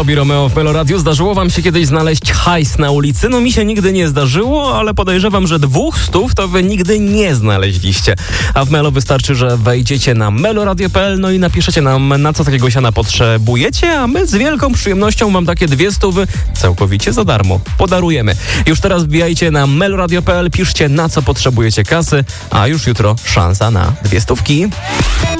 Tobi Romeo w Meloradiu. Zdarzyło wam się kiedyś znaleźć hajs na ulicy? No mi się nigdy nie zdarzyło, ale podejrzewam, że 200 to wy nigdy nie znaleźliście. A w Melo wystarczy, że wejdziecie na meloradio.pl, no i napiszecie nam, na co takiego siana potrzebujecie, a my z wielką przyjemnością wam takie 200 całkowicie za darmo podarujemy. Już teraz wbijajcie na meloradio.pl, piszcie, na co potrzebujecie kasy, a już jutro szansa na 200.